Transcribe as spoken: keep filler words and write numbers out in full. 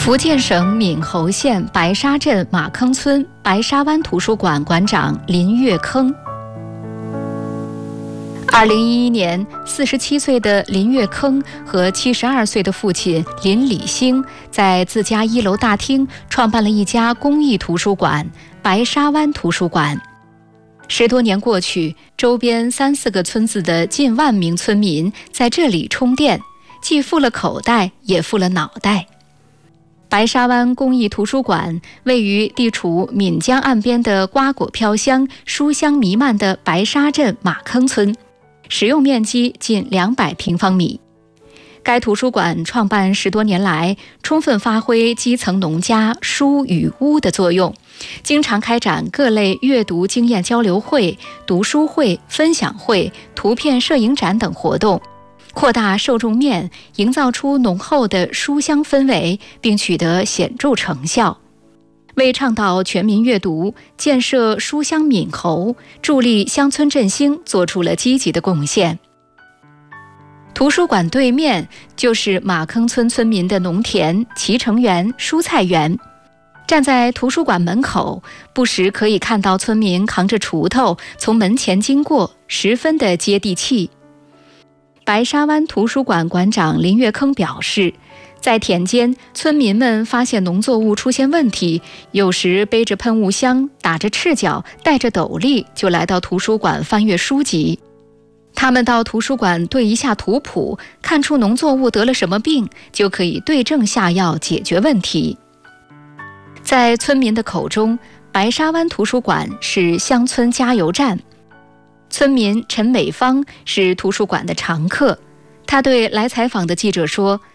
福建省闽侯县白沙镇马坑村白沙湾图书馆馆长林月坑。二零一一年，四十七岁的林月坑和七十二岁的父亲林礼兴在自家一楼大厅创办了一家公益图书馆——白沙湾图书馆。十多年过去，周边三四个村子的近万名村民在这里充电，既富了口袋，也富了脑袋。白沙湾公益图书馆位于地处闽江岸边的瓜果飘香、书香弥漫的白沙镇马坑村，使用面积近两百平方米。该图书馆创办十多年来，充分发挥基层农家书与屋的作用，经常开展各类阅读经验交流会、读书会、分享会、图片摄影展等活动，扩大受众面，营造出浓厚的书香氛围，并取得显著成效。为倡导全民阅读、建设书香闽侯、助力乡村振兴做出了积极的贡献。图书馆对面就是马坑村村民的农田、脐橙园、蔬菜园。站在图书馆门口，不时可以看到村民扛着锄头从门前经过，十分的接地气。白沙湾图书馆馆长林月坑表示，在田间，村民们发现农作物出现问题，有时背着喷雾箱，打着赤脚，带着斗笠，就来到图书馆翻阅书籍。他们到图书馆对一下图谱，看出农作物得了什么病，就可以对症下药解决问题。在村民的口中，白沙湾图书馆是乡村加油站。村民陈美芳是图书馆的常客，她对来采访的记者说，